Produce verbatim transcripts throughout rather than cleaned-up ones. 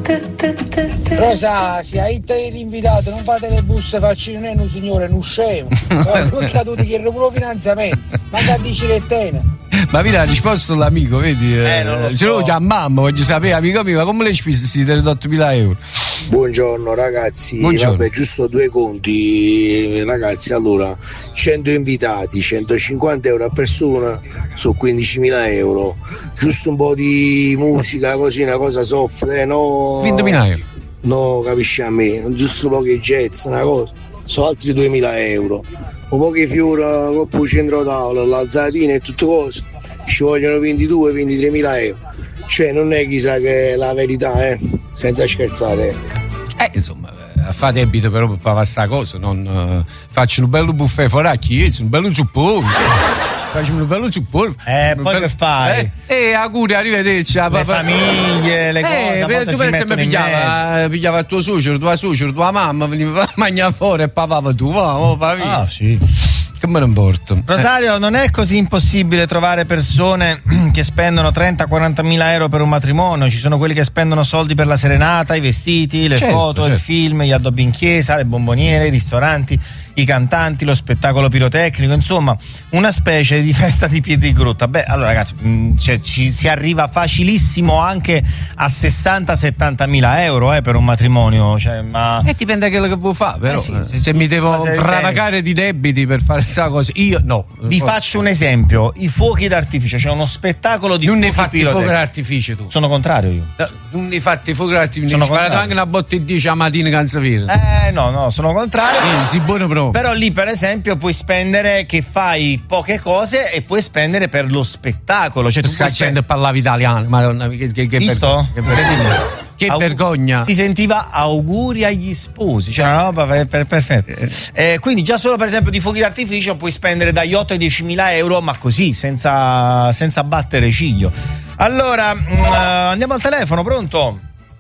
Rosa, se hai te invitato, non fate le busse faccine, non è un signore, un scemo. Non caduti che rubo finanziamento, manca a dire te. Ma mi ha risposto l'amico, vedi? Eh, non lo so. Se lo chiamammo, voglio sapere, amico mio, ma come le spese questi trentottomila euro? Buongiorno ragazzi, Buongiorno. vabbè, giusto due conti ragazzi. Allora, cento invitati, centocinquanta euro a persona su quindicimila euro, giusto un po' di musica così, una cosa soft, eh, no? ventimila euro. No, capisci a me, giusto pochi jazz, una cosa, sono altri duemila euro. Un po' che fiori, coppo centro tavola, l'alzatina e tutte cose, ci vogliono ventidue ventitremila euro. Cioè non è chissà che è la verità, eh, senza scherzare. Eh, insomma, a fare debito però per fare questa cosa, non uh, faccio un bello buffet fuori a chiesa, un bello zuppone. Facciamo un bello zuppone. Eh, poi che fai? Eh, eh auguri, arrivederci. Le papà. Famiglie, le cose, eh, a volte tu si per esempio mettono in pigliava, pigliava il tuo suocero, tua suocera, tua mamma, veniva a mangiare fuori e papava tu, va, oh, va via. Ah, sì. Che me ne importa. Rosario, non è così impossibile trovare persone che spendono trenta quarantamila euro per un matrimonio. Ci sono quelli che spendono soldi per la serenata, i vestiti, le certo, foto, certo. il film, gli addobbi in chiesa, le bomboniere, i ristoranti, i cantanti, lo spettacolo pirotecnico, insomma una specie di festa di piedi di grotta. Beh, allora ragazzi, mh, cioè, ci si arriva facilissimo anche a sessanta settantamila euro eh, per un matrimonio, cioè, ma... E dipende da quello che vuoi fare, però Eh sì, eh, sì, se sì, mi devo se fravagare di debiti per fare questa cosa, io no. Vi faccio un esempio, i fuochi d'artificio, c'è cioè uno spettacolo di non fuochi ne fatti fuochi pirotecnici. d'artificio tu. Sono contrario io. No, non ne fatti fuochi d'artificio, Sono ci farà contrario. anche una botte di dieci a mattina canzavera. Eh no, no, sono contrario. Eh, si buono proprio. Però lì per esempio puoi spendere che fai poche cose e puoi spendere per lo spettacolo, cioè tu Sta puoi gente spendere... parlava italiano, madonna, che, che, che Visto? Ver- che vergogna. Che Au- vergogna. Si sentiva auguri agli sposi, cioè una roba per, per, perfetta. Eh, quindi già solo per esempio di fuochi d'artificio puoi spendere dagli otto ai diecimila euro, ma così, senza, senza battere ciglio. Allora, mh, andiamo al telefono, pronto?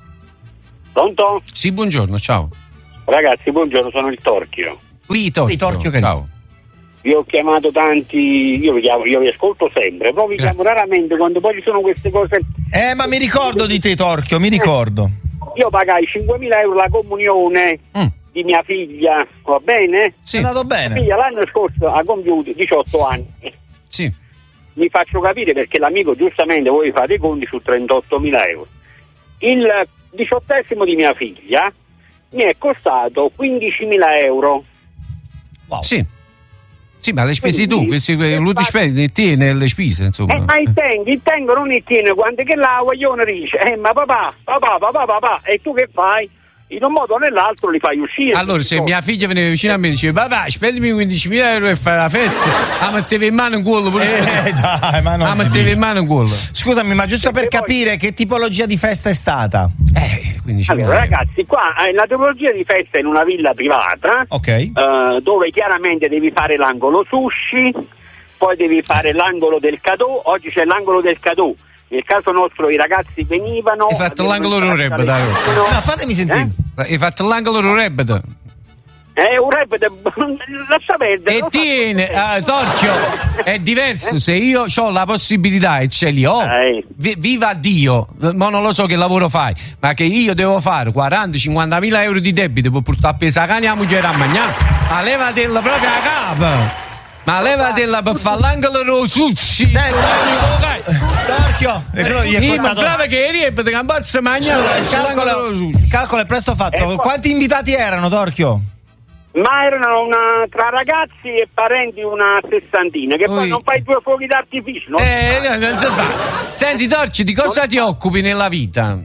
Pronto? Sì, buongiorno, ciao. Ragazzi, buongiorno, sono il Torchio. Qui Torchio. Qui Torchio, che ciao. Vi ho chiamato tanti, io vi, chiamo, io vi ascolto sempre, però vi Grazie. chiamo raramente quando poi ci sono queste cose. Eh, ma mi ricordo di te, Torchio, mi ricordo. Io pagai cinquemila euro la comunione Mm. di mia figlia, va bene? Sì, È andato Mia bene. figlia l'anno scorso ha compiuto diciotto anni. sì. Vi faccio capire perché l'amico giustamente voi fate i conti su trentottomila euro. Il diciottesimo di mia figlia mi è costato quindicimila euro. Wow. Sì. Sì, ma le spese Quindi, tu, questi, che lui ti fa- spende, tiene le spese, insomma. Eh, ma il tengo, il tengo non il tiene, quando che la guaglione dice, eh ma papà, papà, papà, papà, e tu che fai? In un modo o nell'altro li fai uscire. Allora, se mia figlia veniva vicino a me e diceva, papà, spendimi quindicimila euro e fai la festa, la mettevi in mano in culo pure. Eh, dai, ma non La si mettevi dice. in mano in culo. Scusami, ma giusto per Perché poi- capire che tipologia di festa è stata? Eh, quindicimila Allora euro. ragazzi, qua è la tipologia di festa in una villa privata, Ok. eh, dove chiaramente devi fare l'angolo sushi, poi devi fare l'angolo del cadeau, oggi c'è l'angolo del cadeau. Nel caso nostro i ragazzi venivano... Hai fatto l'angolo avevano Rurebbe, il dai. trascino. No, fatemi sentire. Hai fatto l'angolo Rurebbe. Eh, un rap, de... lascia perdere. E lo tiene, faccio ah, Torchio, è diverso. Se io ho la possibilità e ce li ho, Eh. vi- viva Dio, ma non lo so che lavoro fai, ma che io devo fare quaranta cinquanta mila euro di debito per portare a pesare la mia moglie a mangiare, ma levatela proprio a capo. Ma levatela per fare l'angolo sushi. Senta, Torchio, e quello gli è Sì, ma costato... brava che eri e per che abbazza mangiare Scusa, il calcolo, il calcolo è presto fatto. Eh, poi- Quanti invitati erano, Torchio? Ma erano una, tra ragazzi e parenti una sessantina, che Ui. poi non fai due fuochi d'artificio, no? Eh, no, non si fa. Senti, Torci, di cosa ti occupi nella vita?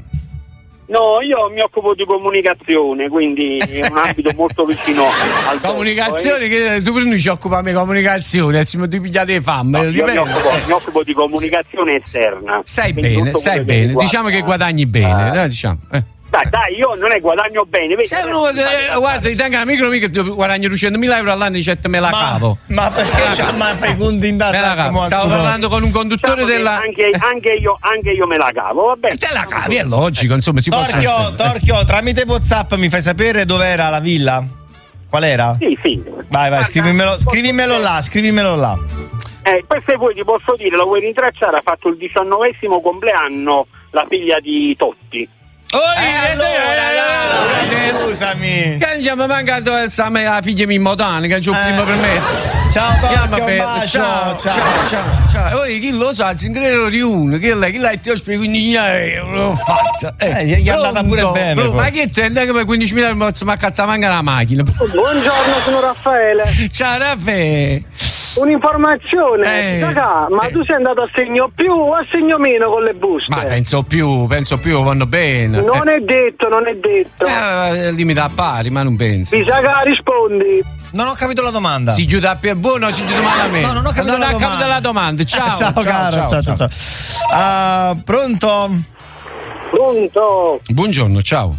No, io mi occupo di comunicazione, quindi è un ambito molto vicino al Comunicazione, che tu prima ci occupa di comunicazione, siamo di pigliate fame. No, io mi dipende. occupo, mi occupo di comunicazione esterna. Stai Quindi bene, tutto stai quello che bene. riguarda- Diciamo che guadagni bene, Eh, eh, diciamo. Eh. Dai, dai, io non è guadagno bene, vedi? Sei uno, eh, guarda, ti tengo amico mica guadagni duecentomila euro all'anno e dici me la cavo. ma perché c'ha ma fai conti in Me la tasca? cavo. Stavo parlando con un conduttore Diciamo che della. anche, anche, io, anche io me la cavo, va bene? E te la cavi, è logico, insomma, si può Torchio, sempre- Torchio, tramite WhatsApp mi fai sapere dov'era la villa? Qual era? Sì, sì. Vai, vai, Guarda, scrivimelo, scrivimelo là, scrivimelo là. Eh, poi se vuoi ti posso dire, lo vuoi rintracciare, ha fatto il diciannovesimo compleanno la figlia di Totti. Oh, Eh, allora, dai, scusami. Che andiamo mancato la figlia mia modana che c'ho Eh. prima per me. Ciao Chiama Tocchio, un bella, bacio. ciao, ciao, ciao, ciao. Poi chi lo sa, Zingrero di uno, che lei, che lei ti ho spiegato quindicimila euro, l'ho fatta. Eh, gli è andata pure pronto, bene, pronto. Ma forse. che te, non è che per quindicimila euro mi ha accattato anche la macchina. Buongiorno, sono Raffaele. Ciao Raffaele. Un'informazione, Eh, Cacà, ma eh. tu sei andato a segno più o a segno meno con le buste? Ma penso più, penso più, vanno bene. Non è detto, non è detto. Eh, eh, limita a pari, ma non penso. Mi sa che rispondi. Non ho capito la domanda. Si chiude a più buono, si chiude male a me. No, non ho capito non la ho domanda. capito la domanda. Ciao, ciao, ciao, caro, ciao, ciao, ciao. Ah, pronto? Pronto? Buongiorno, ciao.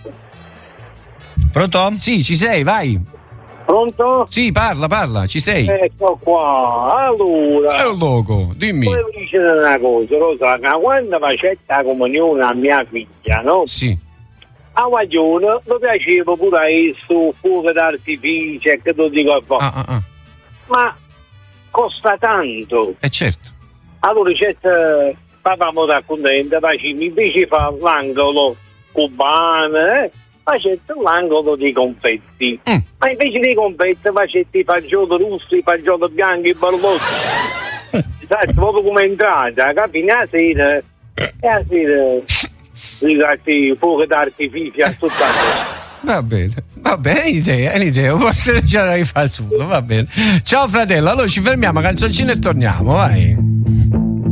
Pronto? Sì, ci sei, vai. Pronto? Sì, parla, parla, ci sei. Ecco qua. Allora, È un loco, dimmi. volevo dire una cosa, Rosa, che quando facevo la comunione a mia figlia, no? Sì. A guaglione mi piaceva pure questo fuoco d'artificio, che tu dico a voi. Ah, ah, ah. Ma costa tanto. Eh certo. Allora c'è papà mi raccontando, facciamo invece fa l'angolo cubano, eh? Facette l'angolo dei confetti. Mm. Ma invece dei confetti facette i fagioli russi, i fagioli bianchi, i ballotti. Sai, proprio come entrata, capi? La sera, e la sera, ragazzi, fuoco d'artificio a tutta la Va bene, va bene, è un'idea, è un'idea, forse ce la rifà solo, va bene. Ciao fratello, allora ci fermiamo, canzoncina e torniamo, vai.